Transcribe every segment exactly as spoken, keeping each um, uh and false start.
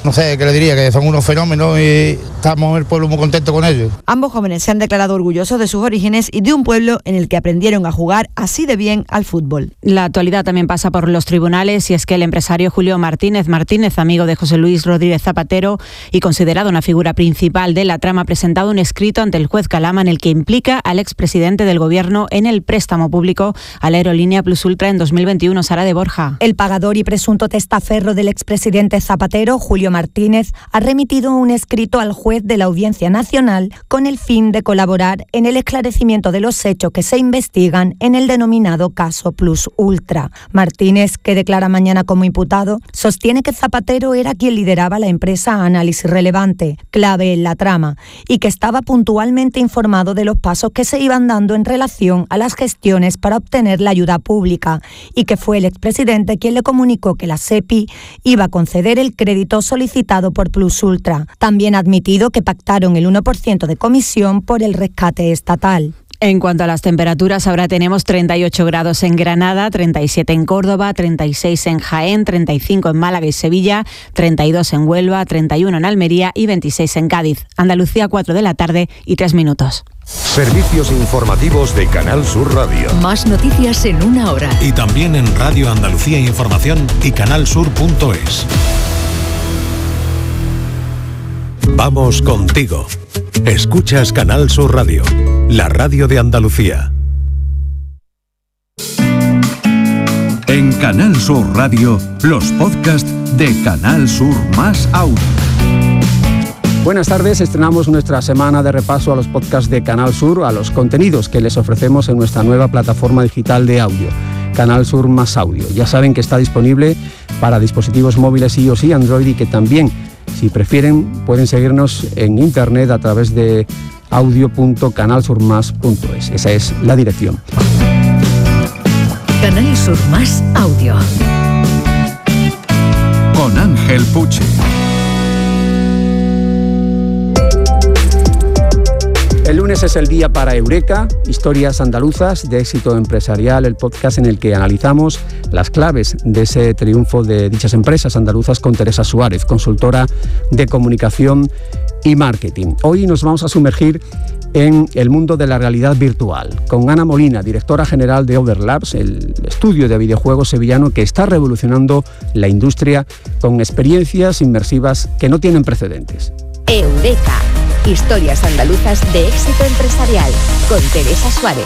no sé qué le diría, que son unos fenómenos y estamos en el pueblo muy contentos con ellos. Ambos jóvenes se han declarado orgullosos de sus orígenes y de un pueblo en el que aprendieron a jugar así de bien al fútbol. La actualidad también pasa por los tribunales y es que el empresario Julio Martínez Martínez, amigo de José Luis Rodríguez Zapatero y considerado una figura principal de la trama, ha presentado un escrito ante el juez Calama en el que implica al expresidente del gobierno en el préstamo público a la aerolínea Plus Ultra en dos mil veintiuno. Sara de Borja. El pagador y presunto testaferro del expresidente Zapatero, Julio Martínez, ha remitido un escrito al juez de la Audiencia Nacional con el fin de colaborar en el esclarecimiento de los hechos que se investigan en el denominado caso Plus Ultra. Martínez, que declara mañana como imputado, sostiene que Zapatero era quien lideraba la empresa Análisis Relevante, clave en la trama, y que estaba puntualmente informado de los pasos que se iban dando en relación a las gestiones para obtener la ayuda pública, y que fue el expresidente quien le comunicó que la SEPI iba a conceder el crédito solicitado por Plus Ultra. También ha admitido que pactaron el uno por ciento de comisión por el rescate estatal. En cuanto a las temperaturas, ahora tenemos treinta y ocho grados en Granada, treinta y siete en Córdoba, treinta y seis en Jaén, treinta y cinco en Málaga y Sevilla, treinta y dos en Huelva, treinta y uno en Almería y veintiséis en Cádiz. Andalucía, cuatro de la tarde y tres minutos. Servicios informativos de Canal Sur Radio. Más noticias en una hora. Y también en Radio Andalucía Información y canalsur punto es. Vamos contigo. Escuchas Canal Sur Radio, la radio de Andalucía. En Canal Sur Radio, los podcasts de Canal Sur Más Audio. Buenas tardes, estrenamos nuestra semana de repaso a los podcasts de Canal Sur, a los contenidos que les ofrecemos en nuestra nueva plataforma digital de audio, Canal Sur Más Audio. Ya saben que está disponible para dispositivos móviles iOS y Android y que también, si prefieren, pueden seguirnos en internet a través de audio punto canal sur más punto es. Esa es la dirección. Canal Sur Más Audio. Con Ángel Puche. El lunes es el día para Eureka, historias andaluzas de éxito empresarial, el podcast en el que analizamos las claves de ese triunfo de dichas empresas andaluzas con Teresa Suárez, consultora de comunicación y marketing. Hoy nos vamos a sumergir en el mundo de la realidad virtual, con Ana Molina, directora general de Overlabs, el estudio de videojuegos sevillano que está revolucionando la industria con experiencias inmersivas que no tienen precedentes. Eureka. Historias andaluzas de éxito empresarial con Teresa Suárez.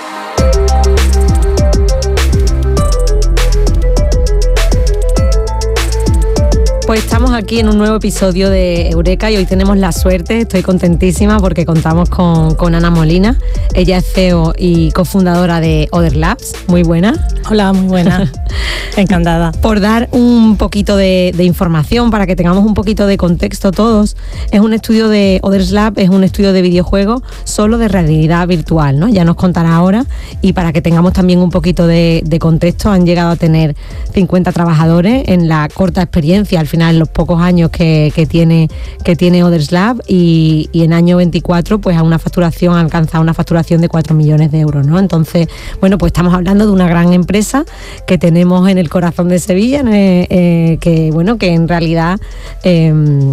Pues estamos aquí en un nuevo episodio de Eureka y hoy tenemos la suerte, estoy contentísima porque contamos con, con Ana Molina. Ella es C E O y cofundadora de Overlabs. Muy buena. Hola, muy buena. Encantada. Por dar un poquito de, de información para que tengamos un poquito de contexto todos, es un estudio de Overlabs, es un estudio de videojuegos solo de realidad virtual, ¿no? Ya nos contará ahora, y para que tengamos también un poquito de, de contexto, han llegado a tener cincuenta trabajadores en la corta experiencia, al final en los pocos años que, que tiene que tiene Overlabs, y, y en año veinticuatro pues a una facturación ha alcanzado una facturación de cuatro millones de euros, ¿no? Entonces, bueno, pues estamos hablando de una gran empresa que tenemos en el corazón de Sevilla, eh, eh, que bueno, que en realidad eh,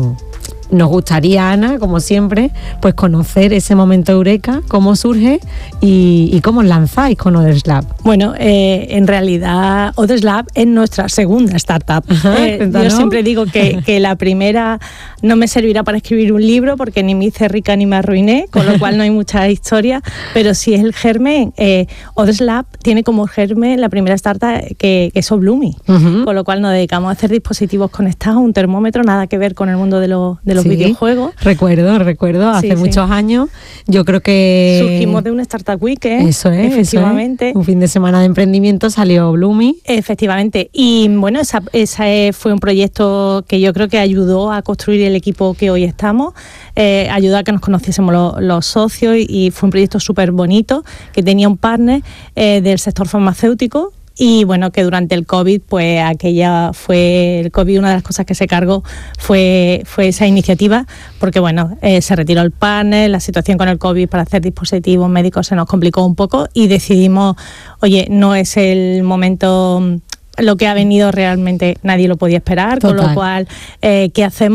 nos gustaría, Ana, como siempre, pues conocer ese momento eureka, cómo surge y, y cómo os lanzáis con Overlabs. Bueno, eh, en realidad Overlabs es nuestra segunda startup. Ajá, eh, yo siempre digo que, que la primera no me servirá para escribir un libro porque ni me hice rica ni me arruiné, con lo cual no hay mucha historia, pero sí es el germen. Eh, Overlabs tiene como germen la primera startup que, que es Oblumi, uh-huh. Con lo cual nos dedicamos a hacer dispositivos conectados, un termómetro, nada que ver con el mundo de, lo, de los sí, videojuegos. Recuerdo, recuerdo, hace sí, muchos sí. años. Yo creo que... surgimos de una Startup Week, ¿eh? Eso es, efectivamente. Eso es. Un fin de semana de emprendimiento salió Oblumi. Efectivamente. Y bueno, esa, esa fue un proyecto que yo creo que ayudó a construir el equipo que hoy estamos, eh, ayudó a que nos conociésemos lo, los socios, y fue un proyecto súper bonito que tenía un partner eh, del sector farmacéutico. Y bueno, que durante el COVID, pues aquella fue el COVID, una de las cosas que se cargó fue, fue esa iniciativa, porque bueno, eh, se retiró el partner, la situación con el COVID para hacer dispositivos médicos se nos complicó un poco y decidimos, oye, no es el momento, lo que ha venido realmente nadie lo podía esperar, Total. Con lo cual, eh, ¿qué hacemos?